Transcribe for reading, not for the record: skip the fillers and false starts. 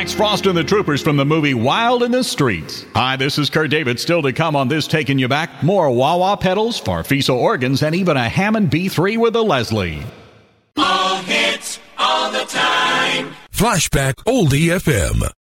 Max Frost and the Troopers from the movie Wild in the Streets. Hi, this is Kurt David. Still to come on This Taking You Back, more wah-wah pedals, Farfisa organs, and even a Hammond B3 with a Leslie. All hits, all the time. Flashback Oldie FM.